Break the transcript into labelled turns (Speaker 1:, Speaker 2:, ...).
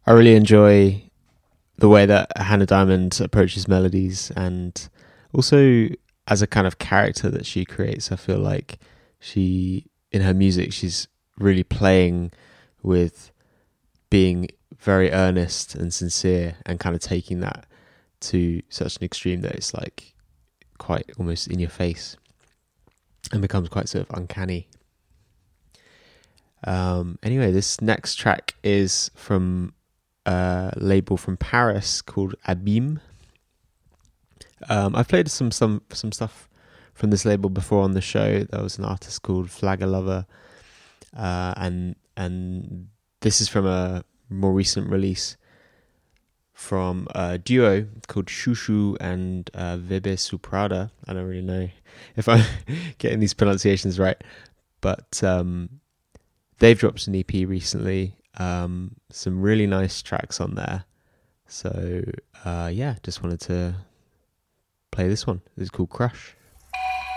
Speaker 1: I really enjoy the way that Hannah Diamond approaches melodies, and also as a kind of character that she creates. I feel like in her music, she's really playing with being very earnest and sincere, and kind of taking that to such an extreme that it's like quite almost in your face and becomes quite sort of uncanny. Anyway, this next track is from a label from Paris called Abîme. I've played some stuff from this label before on the show. There was an artist called Flagalover, and this is from a more recent release from a duo called Shushu and Vebe Suprada. I don't really know if I'm getting these pronunciations right, but they've dropped an EP recently. Some really nice tracks on there. So yeah, just wanted to play this one. It's called Crush.